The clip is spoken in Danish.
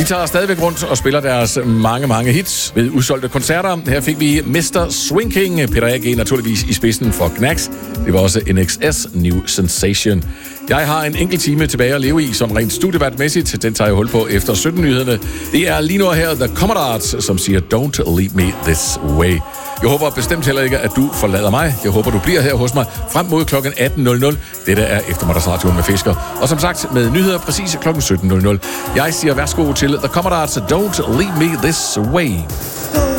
De tager stadigvæk rundt og spiller deres mange hits ved udsolgte koncerter. Her fik vi Mr. Swing King, Peter A.G. naturligvis i spidsen for Knacks. Det var også NXS New Sensation. Jeg har en enkelt time tilbage at leve i, som rent studievært-mæssigt. Den tager jeg hul på efter 17-nyhederne. Det er lige nu her The Commodores, som siger Don't Leave Me This Way. Jeg håber bestemt heller ikke, at du forlader mig. Jeg håber, du bliver her hos mig frem mod kl. 18.00. Dette er eftermiddagsradioen med Fisker. Og som sagt, med nyheder præcis kl. 17.00. Jeg siger værsgo til The Commodores, Don't Leave Me This Way.